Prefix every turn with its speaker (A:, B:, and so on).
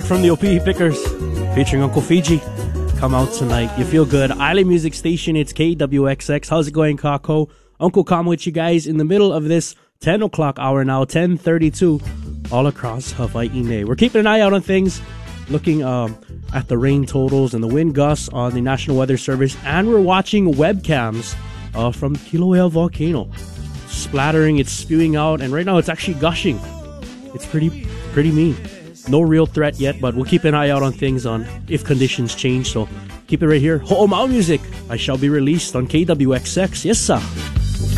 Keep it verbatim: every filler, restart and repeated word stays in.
A: from the Opihi Pickers featuring Uncle Fiji. Come out tonight. You feel good. Island Music Station. It's K W X X. How's it going, Kako? Uncle Kam with you guys in the middle of this ten o'clock hour now, ten thirty-two, all across Hawaii. We're keeping an eye out on things, looking um, at the rain totals and the wind gusts on the National Weather Service, and we're watching webcams uh, from Kilauea volcano. Splattering, it's spewing out, and right now it's actually gushing. It's pretty, pretty mean. No real threat yet, but we'll keep an eye out on things on if conditions change. So keep it right here. Ho'omau music. I shall be released on K W X X. Yes, sir.